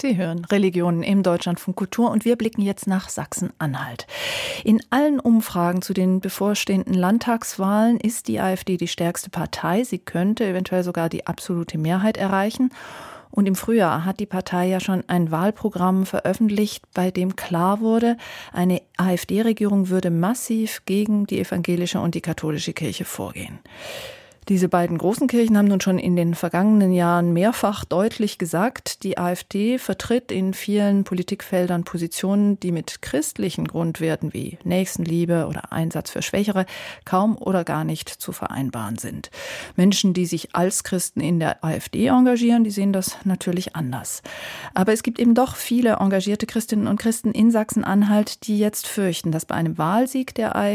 Sie hören Religionen im Deutschlandfunk Kultur und wir blicken jetzt nach Sachsen-Anhalt. In allen Umfragen zu den bevorstehenden Landtagswahlen ist die AfD die stärkste Partei. Sie könnte eventuell sogar die absolute Mehrheit erreichen. Und im Frühjahr hat die Partei ja schon ein Wahlprogramm veröffentlicht, bei dem klar wurde, eine AfD-Regierung würde massiv gegen die evangelische und die katholische Kirche vorgehen. Diese beiden großen Kirchen haben nun schon in den vergangenen Jahren mehrfach deutlich gesagt, die AfD vertritt in vielen Politikfeldern Positionen, die mit christlichen Grundwerten wie Nächstenliebe oder Einsatz für Schwächere kaum oder gar nicht zu vereinbaren sind. Menschen, die sich als Christen in der AfD engagieren, die sehen das natürlich anders. Aber es gibt eben doch viele engagierte Christinnen und Christen in Sachsen-Anhalt, die jetzt fürchten, dass bei einem Wahlsieg der AfD